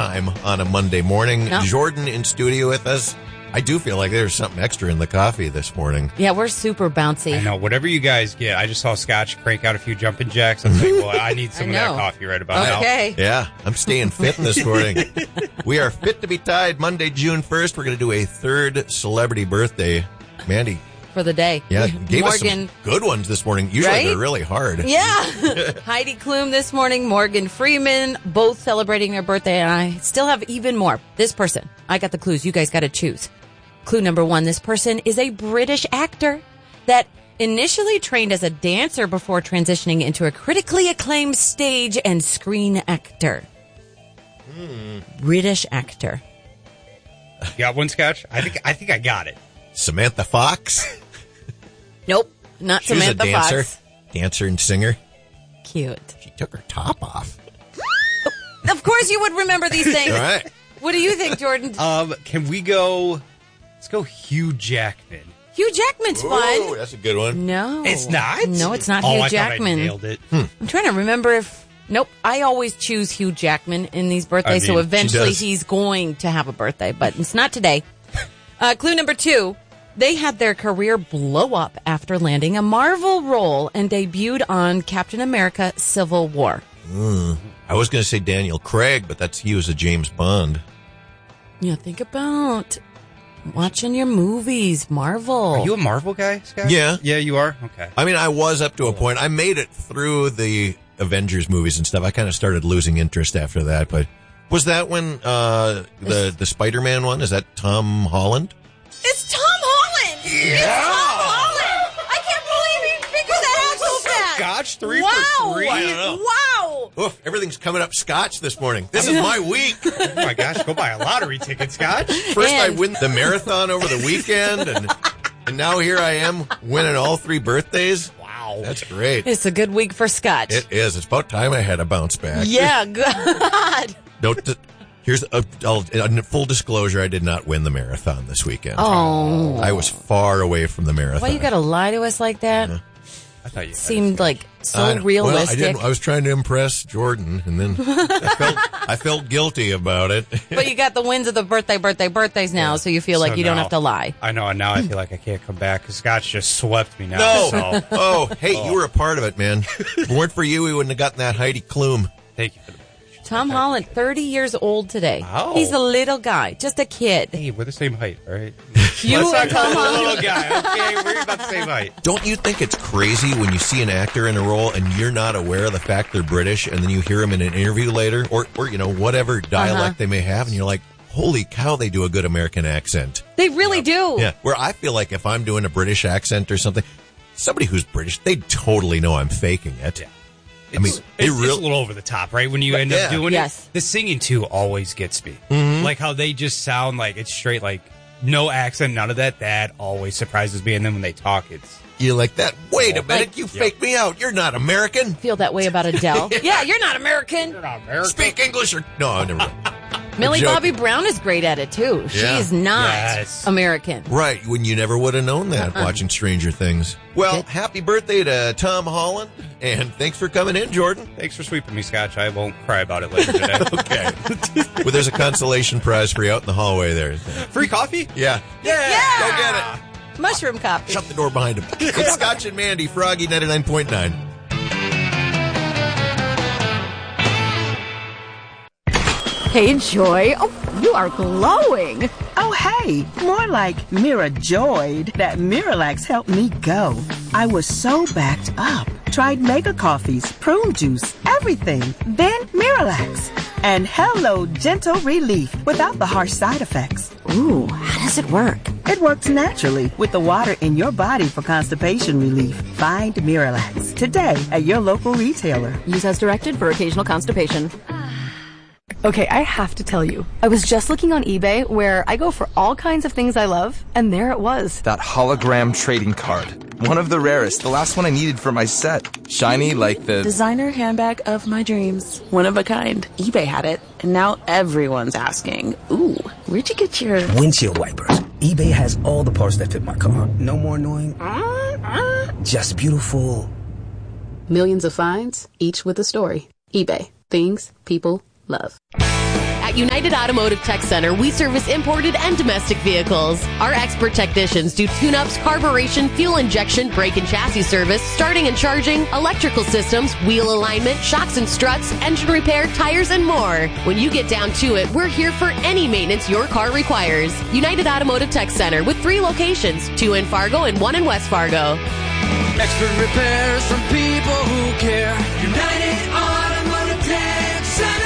time on a Monday morning. No. Jordan in studio with us. I do feel like there's something extra in the coffee this morning. Yeah, we're super bouncy. I know. Whatever you guys get. I just saw Scotch crank out a few jumping jacks. I was like, well, I need some of that coffee right about now. Okay. Yeah, I'm staying fit this morning. We are fit to be tied. Monday, June 1st, we're going to do a third celebrity birthday. Mandy. For the day. Yeah, gave us some good ones this morning. Usually Right? they're really hard. Yeah. Heidi Klum this morning, Morgan Freeman, both celebrating their birthday, and I still have even more. This person, I got the clues. You guys got to choose. Clue number 1, this person is a British actor that initially trained as a dancer before transitioning into a critically acclaimed stage and screen actor. British actor. You got one, Scotch? I think I got it. Samantha Fox. Nope, not She was Samantha a dancer. Fox. Dancer and singer. Cute. She took her top off. Of course you would remember these things. All right. What do you think, Jordan? Can we go... Let's go Hugh Jackman. Hugh Jackman's Ooh, fun. that's a good one. No. It's not? No, it's not Oh, Hugh I Jackman. thought I nailed it. I'm trying to remember if... Nope, I always choose Hugh Jackman in these birthdays, so mean, eventually she does. he's going to have a birthday, but it's not today. Clue number 2, they had their career blow up after landing a Marvel role and debuted on Captain America Civil War. I was going to say Daniel Craig, but he was a James Bond. Yeah, think about watching your movies, Marvel. Are you a Marvel guy, Scott? Yeah. Yeah, you are? Okay. I mean, I was up to a point. I made it through the Avengers movies and stuff. I kind of started losing interest after that, but was that when the Spider-Man one? Is that Tom Holland? It's Tom Holland! Yeah! It's Tom Holland! I can't believe he figured that out so fast! Scotch, 3 wow. for 3? I don't know. Wow! Oof, everything's coming up Scotch this morning. This is my week. Oh my gosh, go buy a lottery ticket, Scotch. First I win the marathon over the weekend, and now here I am winning all 3 birthdays. Wow. That's great. It's a good week for Scotch. It is. It's about time I had a bounce back. Yeah, God. Here's full disclosure. I did not win the marathon this weekend. Oh. I was far away from the marathon. Why you gotta lie to us like that? I thought you Seemed like I so know. realistic. Well, I didn't. I was trying to impress Jordan, and then I felt guilty about it. But you got the wins of the birthdays now, so you feel like So you don't now- have to lie. I know, and now I feel like I can't come back because Scotch just swept me now. No. So, Oh, hey, you were a part of it, man. If it weren't for you, we wouldn't have gotten that Heidi Klum. thank you for the... Tom Holland, 30 years old today. Wow. He's a little guy, just a kid. Hey, we're the same height, all right? You Let's and not Tom call him a Holland. little guy, okay? We're about the same height. Don't you think it's crazy when you see an actor in a role and you're not aware of the fact they're British, and then you hear them in an interview later, or whatever dialect they may have, and you're like, holy cow, they do a good American accent. They really do. Yeah, where I feel like if I'm doing a British accent or something, somebody who's British, they totally know I'm faking it. Yeah. I mean, it's a little over the top, right? When you end up doing Yes. it. The singing, too, always gets me. Like how they just sound like it's straight, like, no accent, none of that. That always surprises me. And then when they talk, it's... You're like that. Wait a minute, Like- you faked me out. You're not American. Feel that way about Adele. Yeah, you're not American. You're not American. Speak English or... No, I never... Millie joke. Bobby Brown is great at it, too. Yeah. She's not Yes. American. Right, when you never would have known that watching Stranger Things. Well, happy birthday to Tom Holland, and thanks for coming in, Jordan. Thanks for sweeping me, Scotch. I won't cry about it later today. Okay. Well, there's a consolation prize for you out in the hallway there. Free coffee? Yeah. Yeah. Go get it. Mushroom coffee. Shut the door behind him. It's Scotch and Mandy, Froggy 99.9. Hey, Joy. Oh, you are glowing. Oh, hey, more like Mira joyed that Miralax helped me go. I was so backed up. Tried mega coffees, prune juice, everything. Then Miralax. And hello, gentle relief without the harsh side effects. Ooh, how does it work? It works naturally with the water in your body for constipation relief. Find Miralax today at your local retailer. Use as directed for occasional constipation. Okay, I have to tell you, I was just looking on eBay where I go for all kinds of things I love, and there it was. That hologram trading card. One of the rarest, the last one I needed for my set. Shiny like the... Designer handbag of my dreams. One of a kind. eBay had it, and now everyone's asking, ooh, where'd you get your... Windshield wipers. eBay has all the parts that fit my car. No more annoying. Just beautiful. Millions of finds, each with a story. eBay. Things people love. At At United Automotive Tech Center, we service imported and domestic vehicles. Our expert technicians do tune-ups, carburation, fuel injection, brake and chassis service, starting and charging, electrical systems, wheel alignment, shocks and struts, engine repair, tires, and more. When you get down to it, we're here for any maintenance your car requires. United Automotive Tech Center with 3 locations, 2 in Fargo and 1 in West Fargo. Expert repairs from people who care. United Automotive Tech Center.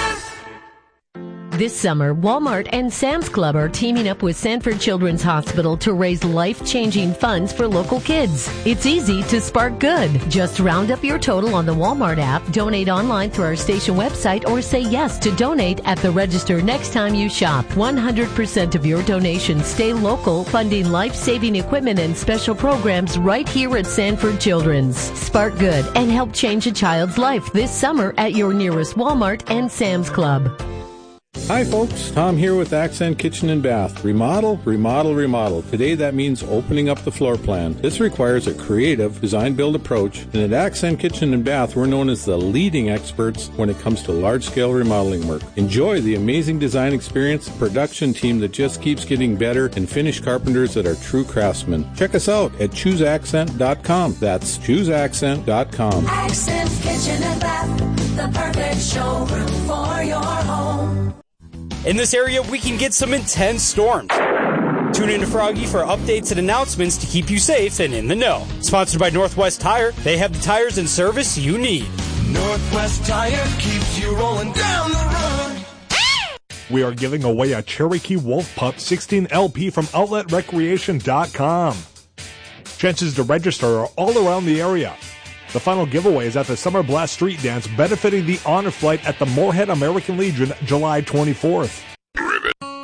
This summer, Walmart and Sam's Club are teaming up with Sanford Children's Hospital to raise life-changing funds for local kids. It's easy to spark good. Just round up your total on the Walmart app, donate online through our station website, or say yes to donate at the register next time you shop. 100% of your donations stay local, funding life-saving equipment and special programs right here at Sanford Children's. Spark good and help change a child's life this summer at your nearest Walmart and Sam's Club. Hi folks, Tom here with Accent Kitchen and Bath. Remodel, remodel, remodel. Today that means opening up the floor plan. This requires a creative design-build approach, and at Accent Kitchen and Bath we're known as the leading experts when it comes to large-scale remodeling work. Enjoy the amazing design experience, production team that just keeps getting better, and finished carpenters that are true craftsmen. Check us out at ChooseAccent.com. That's ChooseAccent.com. Accent Kitchen and Bath, the perfect showroom for your home. In this area, we can get some intense storms. Tune in to Froggy for updates and announcements to keep you safe and in the know. Sponsored by Northwest Tire. They have the tires and service you need. Northwest Tire keeps you rolling down the road. We are giving away a Cherokee Wolf Pup 16 LP from OutletRecreation.com. Chances to register are all around the area. The final giveaway is at the Summer Blast Street Dance benefiting the Honor Flight at the Moorhead American Legion July 24th.